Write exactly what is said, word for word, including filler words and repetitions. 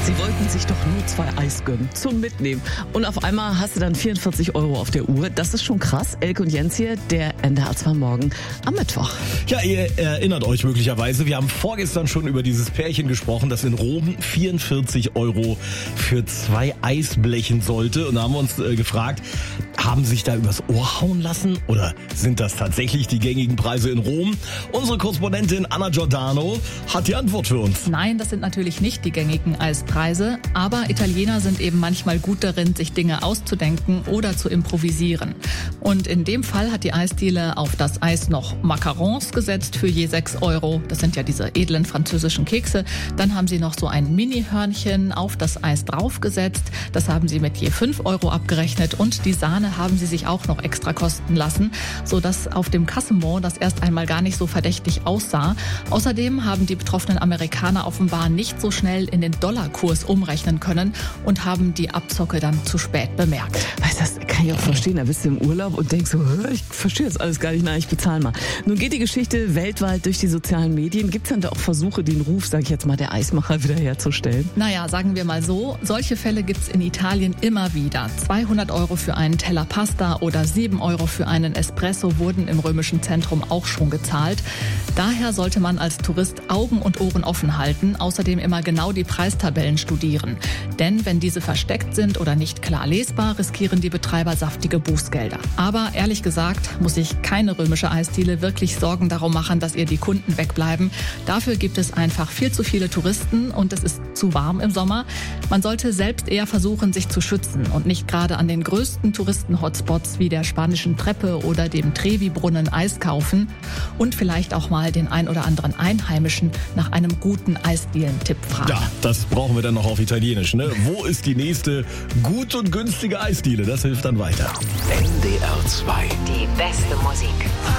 Sie wollten sich doch nur zwei Eis gönnen zum Mitnehmen. Und auf einmal hast du dann vierundvierzig Euro auf der Uhr. Das ist schon krass. Elke und Jens hier, der N D R zwei Morgen am Mittwoch. Ja, ihr erinnert euch möglicherweise, wir haben vorgestern schon über dieses Pärchen gesprochen, das in Rom vierundvierzig Euro für zwei Eis blechen sollte. Und da haben wir uns äh, gefragt, haben sie sich da übers Ohr hauen lassen oder sind das tatsächlich die gängigen Preise in Rom? Unsere Korrespondentin Anna Giordano hat die Antwort für uns. Nein, das sind natürlich nicht die gängigen Eispreise, aber Italiener sind eben manchmal gut darin, sich Dinge auszudenken oder zu improvisieren. Und in dem Fall hat die Eisdiele auf das Eis noch Macarons gesetzt für je sechs Euro. Das sind ja diese edlen französischen Kekse. Dann haben sie noch so ein Mini-Hörnchen auf das Eis draufgesetzt. Das haben sie mit je fünf Euro abgerechnet und die Sahne haben sie sich auch noch extra kosten lassen, sodass auf dem Kassenbon das erst einmal gar nicht so verdächtig aussah. Außerdem haben die betroffenen Amerikaner offenbar nicht so schnell in den Dollarkurs umrechnen können und haben die Abzocke dann zu spät bemerkt. Weißt du, das kann ich auch verstehen. Da bist du im Urlaub und denkst so, ich verstehe das alles gar nicht, nein, ich bezahle mal. Nun geht die Geschichte weltweit durch die sozialen Medien. Gibt es dann da auch Versuche, den Ruf, sage ich jetzt mal, der Eismacher wiederherzustellen? Naja, sagen wir mal so, solche Fälle gibt's in Italien immer wieder. zweihundert Euro für einen Teller Pasta oder sieben Euro für einen Espresso wurden im römischen Zentrum auch schon gezahlt. Daher sollte man als Tourist Augen und Ohren offen halten, außerdem immer genau die Preistabellen studieren. Denn wenn diese versteckt sind oder nicht klar lesbar, riskieren die Betreiber saftige Bußgelder. Aber ehrlich gesagt muss sich keine römische Eisdiele wirklich Sorgen darum machen, dass ihr die Kunden wegbleiben. Dafür gibt es einfach viel zu viele Touristen und es ist zu warm im Sommer. Man sollte selbst eher versuchen, sich zu schützen und nicht gerade an den größten Touristen-Hotspots wie der Spanischen Treppe oder dem Trevi-Brunnen Eis kaufen und vielleicht auch mal den ein oder anderen Einheimischen nach einem guten Eisdielen-Tipp fragen. Ja, das brauchen wir dann noch auf Italienisch, ne? Wo ist die nächste gut und günstige Eisdiele? Das hilft dann weiter. N D R zwei. Die beste Musik.